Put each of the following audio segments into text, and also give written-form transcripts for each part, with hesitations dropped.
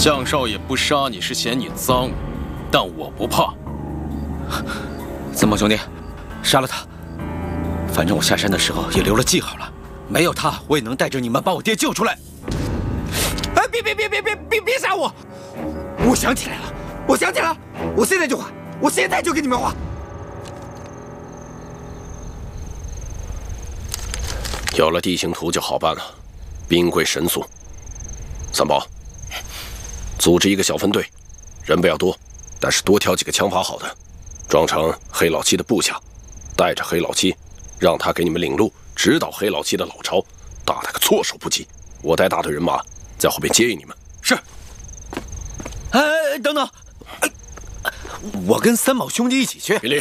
项少爷不杀你是嫌你脏，但我不怕。 三毛兄弟，杀了他。反正我下山的时候也留了记号了，没有他，我也能带着你们把我爹救出来。哎，别杀我！我想起来了，我现在就还，我现在就给你们还。 有了地形图就好办了，兵贵神速。三宝，组织一个小分队，人不要多，但是多挑几个枪法好的，装成黑老七的部下，带着黑老七，让他给你们领路，直捣黑老七的老巢，打他个措手不及。我带大队人马在后边接应你们。 是。哎，等等，我跟三宝兄弟一起去。 别离！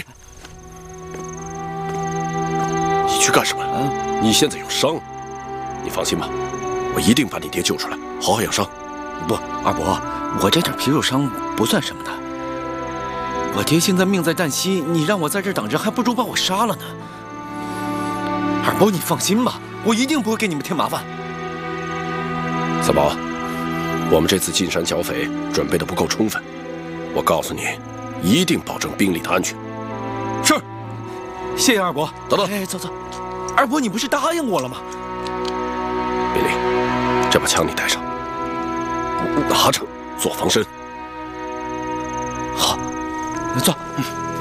你去干什么？你现在有伤，你放心吧，我一定把你爹救出来，好好养伤。 不，二伯，我这点皮肉伤不算什么的。我爹现在命在旦夕，你让我在这等着，还不如把我杀了呢。二伯，你放心吧，我一定不会给你们添麻烦。 三宝，我们这次进山剿匪准备的不够充分，我告诉你，一定保证兵力的安全。 是，谢谢二伯。 等等， 哎，走。二伯，你不是答应我了吗？ 别离，这把枪你带上，拿着做防身。 好，坐。